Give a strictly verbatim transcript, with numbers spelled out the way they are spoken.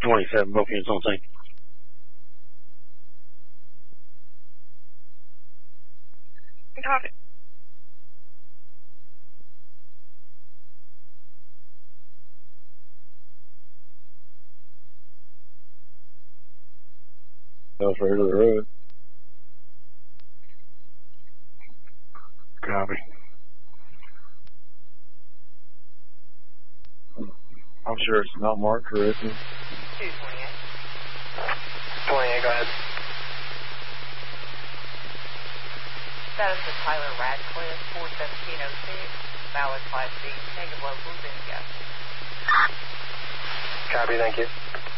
twenty-seven, both units on scene. Copy. That's right to the road. Copy. I'm sure it's not marked correctly. two twenty-eight. twenty-eight, go ahead. Status of Tyler Radcliffe, four seventeen oh six, valid Class B, negative locals, Indigo. Copy, thank you.